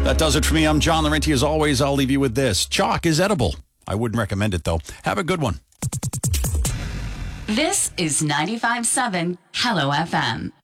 That does it for me. I'm John Laurenti. As always, I'll leave you with this. Chalk is edible. I wouldn't recommend it, though. Have a good one. This is 95.7 Hello FM.